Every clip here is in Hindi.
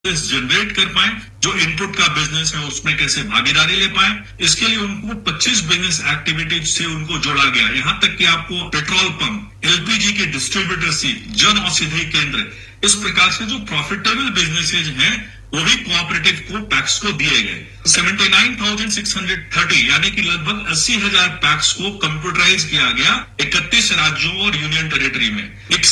जनरेट कर पाए, जो इनपुट का बिजनेस है उसमें कैसे भागीदारी ले पाए, इसके लिए उनको 25 बिजनेस एक्टिविटीज से उनको जोड़ा गया। यहाँ तक कि आपको पेट्रोल पंप, एलपीजी के डिस्ट्रीब्यूटरशिप, जन औषधि केंद्र, इस प्रकार से जो प्रॉफिटेबल बिजनेसेज हैं वो भी कोऑपरेटिव को पैक्स को दिए गए। 79,630 यानी कि लगभग 80,000 पैक्स को कंप्यूटराइज किया गया 31 राज्यों और यूनियन टेरिटरी में।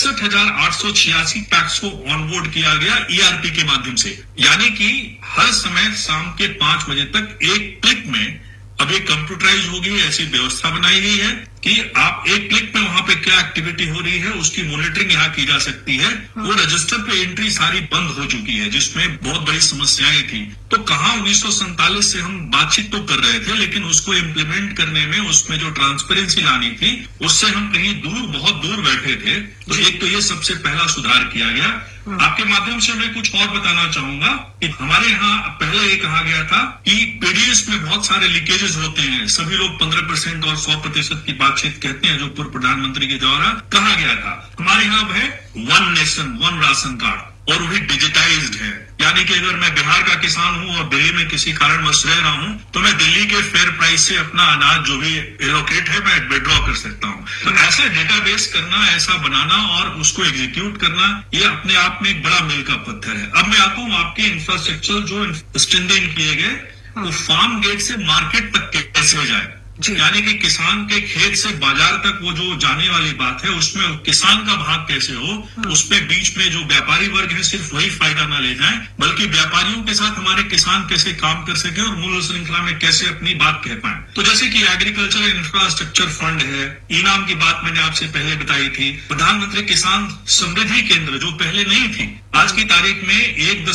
61,886 पैक्स को ऑनबोर्ड किया गया ईआरपी के माध्यम से, यानी कि हर समय शाम के 5 बजे तक एक क्लिक में अब ये कंप्यूटराइज हो गई, ऐसी व्यवस्था बनाई गई है कि आप एक क्लिक में वहां पे क्या एक्टिविटी हो रही है उसकी मॉनिटरिंग यहाँ की जा सकती है। वो रजिस्टर पे एंट्री सारी बंद हो चुकी है, जिसमें बहुत बड़ी समस्याएं थी। तो कहाँ 1947 से हम बातचीत तो कर रहे थे, लेकिन उसको इम्प्लीमेंट करने में उसमें जो ट्रांसपेरेंसी लानी थी उससे हम कहीं दूर, बहुत दूर बैठे थे। तो एक तो ये सबसे पहला सुधार किया गया। आपके माध्यम से मैं कुछ और बताना चाहूंगा कि हमारे यहाँ पहले ये कहा गया था कि पीडीएस में बहुत सारे लीकेजेस होते हैं, सभी लोग 15% और 100% की बातचीत कहते हैं, जो पूर्व प्रधानमंत्री के द्वारा कहा गया था। हमारे यहाँ है one nation one ration card, और वो भी डिजिटाइज्ड है, यानी कि अगर मैं बिहार का किसान हूं और दिल्ली में किसी कारणवश रह रहा हूं तो मैं दिल्ली के फेयर प्राइस से अपना अनाज जो भी एलोकेट है मैं विड्रॉ कर सकता हूं। तो ऐसा डेटाबेस करना, ऐसा बनाना और उसको एग्जीक्यूट करना, ये अपने आप में एक बड़ा मील का पत्थर है। अब मैं आता हूं आपके इंफ्रास्ट्रक्चर जो स्ट्रेंथन किए गए, वो फार्म गेट से मार्केट तक कैसे जाए, यानी कि किसान के खेत से बाजार तक वो जो जाने वाली बात है उसमें किसान का भाग कैसे हो, उसमें बीच में जो व्यापारी वर्ग है सिर्फ वही फायदा ना ले जाए, बल्कि व्यापारियों के साथ हमारे किसान कैसे काम कर सके और मूल्य श्रृंखला में कैसे अपनी बात कह पाए। तो जैसे कि एग्रीकल्चर इंफ्रास्ट्रक्चर फंड है, इनाम की बात मैंने आपसे पहले बताई थी, प्रधानमंत्री किसान समृद्धि केंद्र जो पहले नहीं थी, आज की तारीख में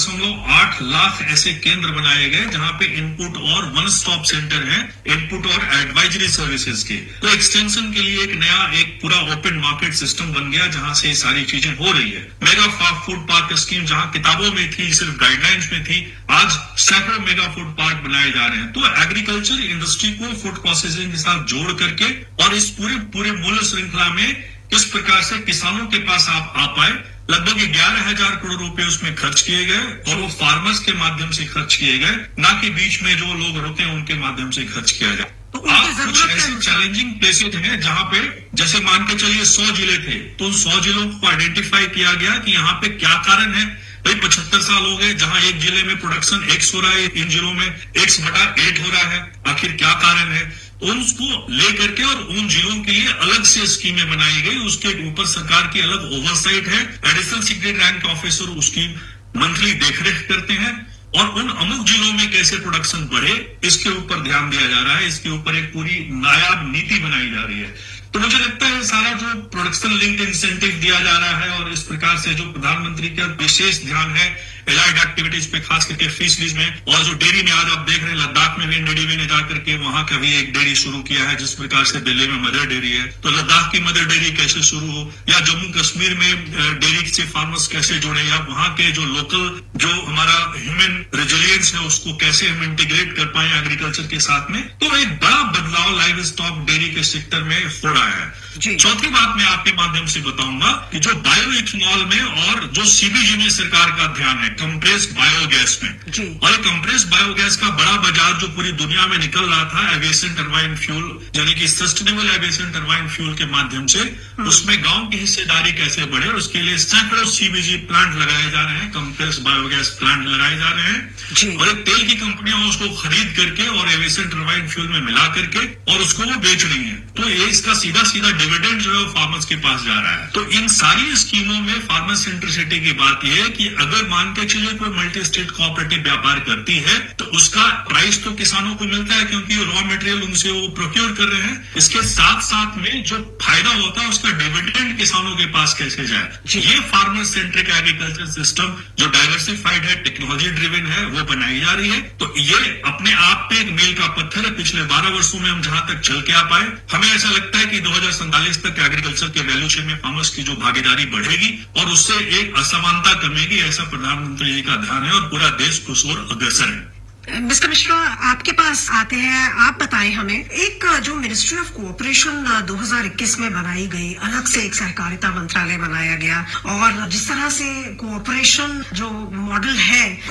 1.8 लाख ऐसे केंद्र बनाए गए जहां पे इनपुट और वन स्टॉप सेंटर है, इनपुट और एडवाइजरी सर्विसेज के। तो एक्सटेंशन के लिए एक नया एक पूरा ओपन मार्केट सिस्टम बन गया जहां से ये सारी चीजें हो रही है। मेगा फूड पार्क स्कीम जहां किताबों में थी, सिर्फ गाइडलाइंस में थी, आज सैकड़ों मेगा फूड पार्क बनाए जा रहे हैं। तो एग्रीकल्चर इंडस्ट्री को फूड प्रोसेसिंग के साथ जोड़ करके और इस पूरे मूल्य श्रृंखला में किस प्रकार से किसानों के पास आप आ पाए, लगभग 11,000 करोड़ रुपए उसमें खर्च किए गए और वो फार्मर्स के माध्यम से खर्च किए गए, ना कि बीच में जो लोग होते हैं उनके माध्यम से खर्च किया जाए। तो कुछ ऐसे चैलेंजिंग प्लेसेज हैं जहां पे जैसे मान के चलिए 100 जिले थे, तो 100 जिलों को आइडेंटिफाई किया गया कि यहाँ पे क्या कारण है। भाई 75 साल हो गए, जहां एक जिले में प्रोडक्शन X हो रहा है, इन जिलों में X/8 हो रहा है, आखिर क्या कारण है। उसको लेकर के और उन जिलों के लिए अलग से स्कीमें बनाई गई, उसके ऊपर सरकार की अलग ओवरसाइट है, एडिशनल सीक्रेट रैंक ऑफिसर उसकी मंथली देखरेख करते हैं और उन अमुक जिलों में कैसे प्रोडक्शन बढ़े इसके ऊपर ध्यान दिया जा रहा है, इसके ऊपर एक पूरी नायाब नीति बनाई जा रही है। तो मुझे लगता है सारा जो प्रोडक्शन लिंक्ड इंसेंटिव दिया जा रहा है और इस प्रकार से जो प्रधानमंत्री का विशेष ध्यान है एलाइड एक्टिविटीज पे, खास करके फिशरीज में, और जो डेयरी में आज आप देख रहे हैं लद्दाख में भी एनडीडीबी ने जाकर के वहां का भी एक डेयरी शुरू किया है, जिस प्रकार से दिल्ली में मदर डेयरी है, तो लद्दाख की मदर डेयरी कैसे शुरू हो, या जम्मू कश्मीर में डेयरी से फार्मर्स कैसे जुड़े, या वहां के जो लोकल जो हमारा ह्यूमन रेजिलियंस है उसको कैसे हम इंटीग्रेट कर पाए एग्रीकल्चर के साथ में। तो एक बड़ा बदलाव लाइव स्टॉक डेयरी के सेक्टर में हो रहा है। चौथी बात मैं आपके माध्यम से बताऊंगा कि जो बायो इथेनॉल में और जो सीबीजी में सरकार का ध्यान है कंप्रेस्ड बायोगैस में, और कंप्रेस्ड बायोगैस का बड़ा बाजार जो पूरी दुनिया में निकल रहा था एविएशन टरबाइन फ्यूल, यानी कि सस्टेनेबल एविएशन टरबाइन फ्यूल के माध्यम से, उसमें गांव की हिस्सेदारी कैसे बढ़े, उसके लिए सैकड़ों सीबीजी प्लांट लगाए जा रहे हैं, कंप्रेस्ड बायोगैस प्लांट लगाए जा रहे हैं, और एक तेल की कंपनियां उसको खरीद करके और एविएशन टरबाइन फ्यूल में मिला करके और उसको वो बेच रही है। तो ये इसका सीधा डिविडेंड जो है फार्मर्स के पास जा रहा है। तो इन सारी स्कीमों में फार्मर सेंट्रिसिटी की बात यह है कि अगर मान के चलिए कोई मल्टी स्टेट कोऑपरेटिव व्यापार करती है तो उसका प्राइस तो किसानों को मिलता है क्योंकि रॉ मटेरियल उनसे वो प्रोक्योर कर रहे हैं, इसके साथ साथ में जो फायदा होता है उसका डिविडेंड किसानों के पास कैसे जाए। ये फार्मर सेंट्रिक एग्रीकल्चर सिस्टम जो डाइवर्सिफाइड है, टेक्नोलॉजी ड्रिवन है, वो बनाई जा रही है। तो ये अपने आप में एक मील का पत्थर है। पिछले 12 वर्षों में हम जहां तक चल के आ पाए, हमें ऐसा लगता है कि 2047 तक एग्रीकल्चर के वैल्यू चेन में फार्मर्स की जो भागीदारी बढ़ेगी और उससे एक असमानता कमेगी, ऐसा प्रधानमंत्री जी का ध्यान है और पूरा देश कुछ और अग्रसर है। मिस्टर मिश्रा, आपके पास आते हैं, आप बताएं हमें, एक जो मिनिस्ट्री ऑफ कोऑपरेशन 2021 में बनाई गई, अलग से एक सहकारिता मंत्रालय बनाया गया और जिस तरह से कोऑपरेशन जो मॉडल है